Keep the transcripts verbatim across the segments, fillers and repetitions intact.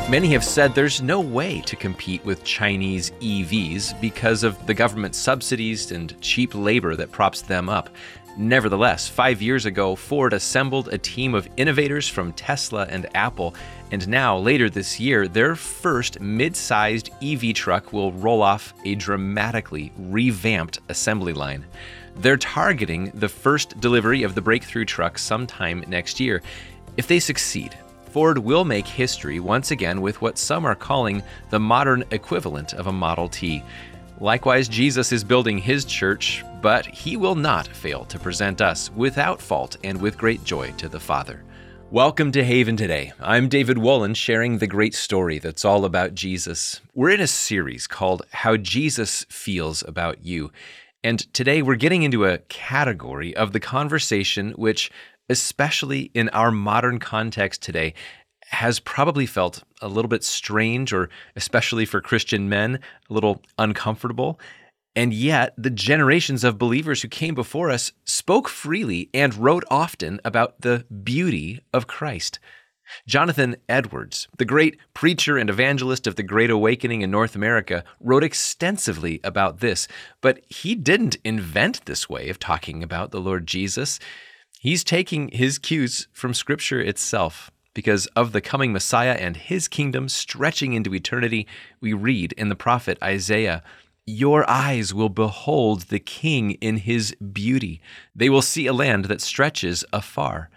Many have said there's no way to compete with Chinese E Vs because of the government subsidies and cheap labor that props them up. Nevertheless, five years ago, Ford assembled a team of innovators from Tesla and Apple, and now, later this year, their first mid-sized E V truck will roll off a dramatically revamped assembly line. They're targeting the first delivery of the breakthrough truck sometime next year. If they succeed, Ford will make history once again with what some are calling the modern equivalent of a Model T. Likewise, Jesus is building his church, but he will not fail to present us without fault and with great joy to the Father. Welcome to Haven Today. I'm David Wolin, sharing the great story that's all about Jesus. We're in a series called How Jesus Feels About You. And today we're getting into a category of the conversation which, especially in our modern context today, has probably felt a little bit strange, or especially for Christian men, a little uncomfortable. And yet, the generations of believers who came before us spoke freely and wrote often about the beauty of Christ. Jonathan Edwards, the great preacher and evangelist of the Great Awakening in North America, wrote extensively about this, but he didn't invent this way of talking about the Lord Jesus. He's taking his cues from Scripture itself. Because of the coming Messiah and his kingdom stretching into eternity, we read in the prophet Isaiah, "Your eyes will behold the King in his beauty. They will see a land that stretches afar."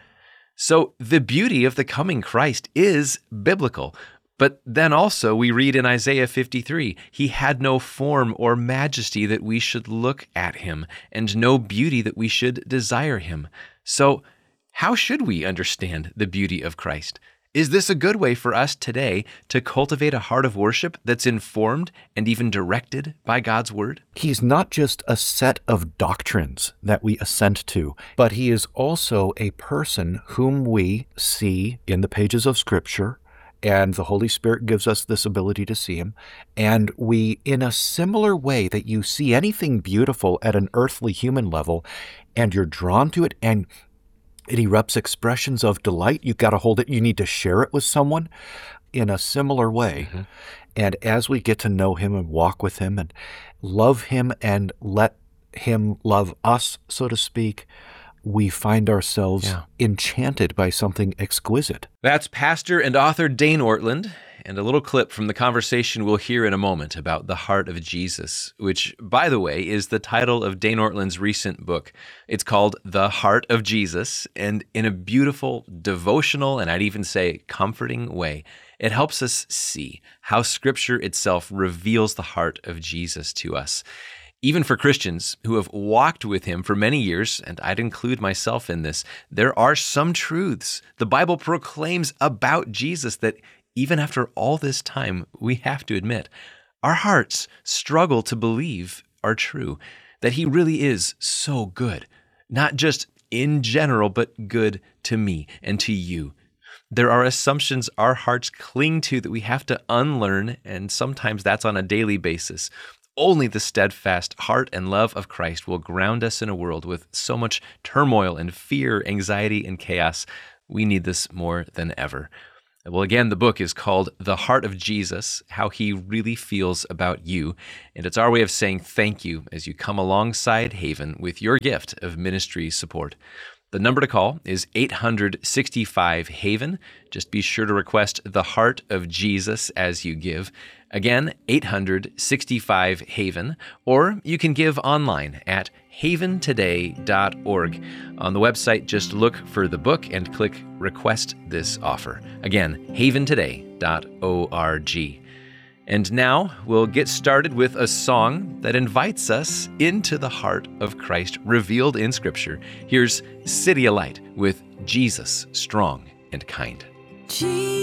So the beauty of the coming Christ is biblical. But then also we read in Isaiah fifty-three, "He had no form or majesty that we should look at him, and no beauty that we should desire him." So how should we understand the beauty of Christ? Is this a good way for us today to cultivate a heart of worship that's informed and even directed by God's Word? He's not just a set of doctrines that we assent to, but he is also a person whom we see in the pages of Scripture, and the Holy Spirit gives us this ability to see him. And we, in a similar way that you see anything beautiful at an earthly human level, and you're drawn to it, and it erupts expressions of delight. You've got to hold it. You need to share it with someone in a similar way. Mm-hmm. And as we get to know him and walk with him and love him and let him love us, so to speak, we find ourselves yeah. enchanted by something exquisite. That's pastor and author Dane Ortlund, and a little clip from the conversation we'll hear in a moment about the heart of Jesus, which, by the way, is the title of Dane Ortlund's recent book. It's called The Heart of Jesus, and in a beautiful, devotional, and I'd even say comforting way, it helps us see how Scripture itself reveals the heart of Jesus to us. Even for Christians who have walked with him for many years, and I'd include myself in this, there are some truths the Bible proclaims about Jesus that even after all this time, we have to admit, our hearts struggle to believe are true, that he really is so good, not just in general, but good to me and to you. There are assumptions our hearts cling to that we have to unlearn, and sometimes that's on a daily basis. Only the steadfast heart and love of Christ will ground us in a world with so much turmoil and fear, anxiety, and chaos. We need this more than ever. Well, again, the book is called The Heart of Jesus, How He Really Feels About You, and it's our way of saying thank you as you come alongside Haven with your gift of ministry support. The number to call is eight hundred sixty-five Haven. Just be sure to request The Heart of Jesus as you give. Again, eight hundred sixty-five Haven, or you can give online at haven today dot org. On the website, just look for the book and click Request This Offer. Again, haven today dot org. And now we'll get started with a song that invites us into the heart of Christ revealed in Scripture. Here's CityAlight with Jesus Strong and Kind. Jesus.